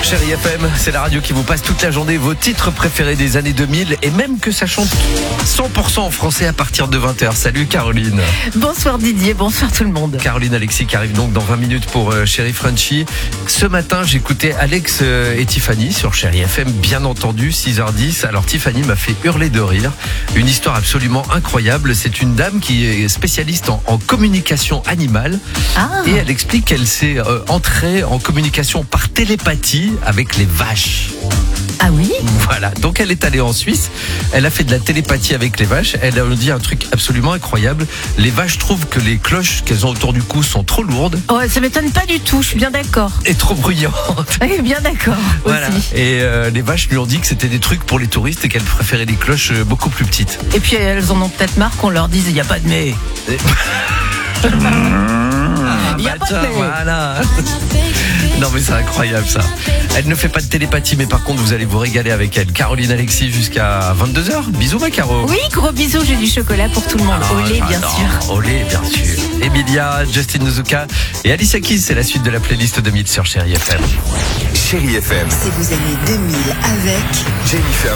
Chérie FM, c'est la radio qui vous passe toute la journée vos titres préférés des années 2000 et même que ça chante 100% en français à partir de 20h. Salut Caroline. Bonsoir Didier, bonsoir tout le monde. Caroline Alexis qui arrive donc dans 20 minutes pour Chérie Frenchy. Ce matin, j'écoutais Alex et Tiffany sur Chérie FM, bien entendu, 6h10. Alors Tiffany m'a fait hurler de rire. Une histoire absolument incroyable. C'est une dame qui est spécialiste en communication animale. Et elle explique qu'elle s'est entrée en communication par télépathie avec les vaches. Ah oui? Voilà, donc elle est allée en Suisse, elle a fait de la télépathie avec les vaches, elle a dit un truc absolument incroyable, les vaches trouvent que les cloches qu'elles ont autour du cou sont trop lourdes. Oh, ça m'étonne pas du tout, je suis bien d'accord. Et trop bruyantes. Oui, bien d'accord. Voilà. Aussi. Et les vaches lui ont dit que c'était des trucs pour les touristes et qu'elles préféraient les cloches beaucoup plus petites. Et puis elles en ont peut-être marre qu'on leur dise il n'y a pas de mais. Il n'y a pas de mais. Voilà. Non mais c'est incroyable ça. Elle ne fait pas de télépathie mais par contre vous allez vous régaler avec elle. Caroline Alexis jusqu'à 22h. Bisous ma Caro. Oui, gros bisous, j'ai du chocolat pour tout le monde. Olé bien sûr. Olé bien sûr. Emilia, Justin Nozuka et Alicia Keys, c'est la suite de la playlist de Mythes sur Chérie FM. Chérie FM. Si vous aimez 2000 avec Jennifer